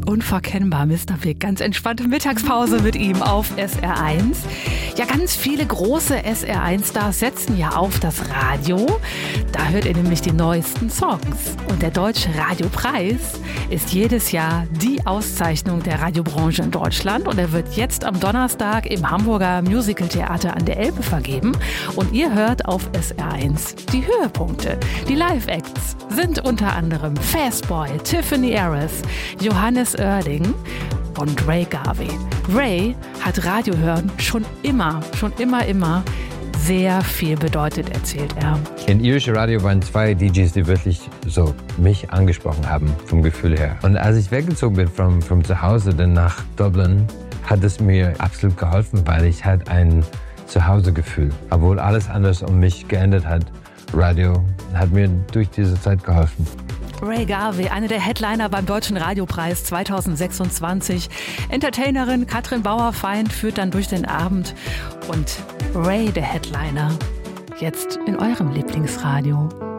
Unverkennbar, Mr. Big. Ganz entspannte Mittagspause mit ihm auf SR1. Ja, ganz viele große SR1-Stars setzen ja auf das Radio. Da hört ihr nämlich die neuesten Songs. Und der Deutsche Radiopreis ist jedes Jahr die Auszeichnung der Radiobranche in Deutschland. Und er wird jetzt am Donnerstag im Hamburger Musicaltheater an der Elbe vergeben. Und ihr hört auf SR1 die Höhepunkte. Die Live-Acts sind unter anderem Fastboy, Tiffany Harris, Johannes Oerding und Ray Garvey. Ray hat Radiohören schon immer sehr viel bedeutet, erzählt er. In irische Radio waren 2 DJs, die wirklich so mich angesprochen haben, vom Gefühl her. Und als ich weggezogen bin von zu Hause dann nach Dublin, hat es mir absolut geholfen, weil ich halt ein Zuhausegefühl, obwohl alles anders um mich geändert hat. Radio hat mir durch diese Zeit geholfen. Ray Garvey, eine der Headliner beim Deutschen Radiopreis 2026. Entertainerin Katrin Bauerfeind führt dann durch den Abend. Und Ray, der Headliner, jetzt in eurem Lieblingsradio.